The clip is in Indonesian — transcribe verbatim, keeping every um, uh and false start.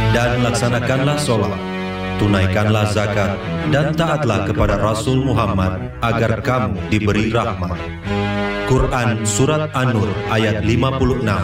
dan laksanakanlah sholat, tunaikanlah zakat, dan taatlah kepada Rasul Muhammad agar kamu diberi rahmat. Quran Surat An-Nur ayat lima puluh enam.